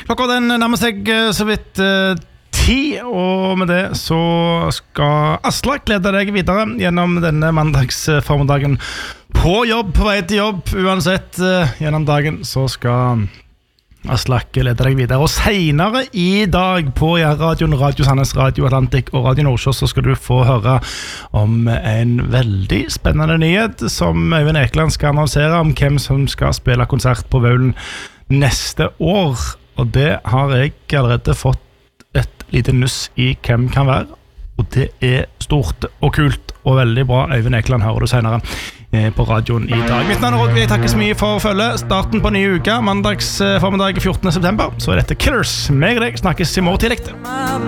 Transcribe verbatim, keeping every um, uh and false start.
Klokka den nærmer seg så vidt uh, ti, og med det så skal Aslak lede deg videre gjennom denne mandagsformiddagen på jobb, på vei til jobb. Uansett, uh, gjennom dagen så skal Aslak lede deg videre. Og senere i dag på radioen, Radio Sandnes, Radio Atlantic og Radio Nordsjø, så skal du få høre om en veldig spennende nyhet som Øyvind Ekeland skal annonsere om hvem som skal spille konsert på Vaulen neste år. Og det har jeg allerede fått et lite nuss i hvem kan være, og det er stort og kult og veldig bra. Øyvind Ekeland hører du senere på radioen i dag. Mitt navn er Roger, jeg takker så mye for følget. Starten på nye uka, mandags formiddag fjortende september, så er dette Killers. Meg og deg snakkes i morgen tidlig.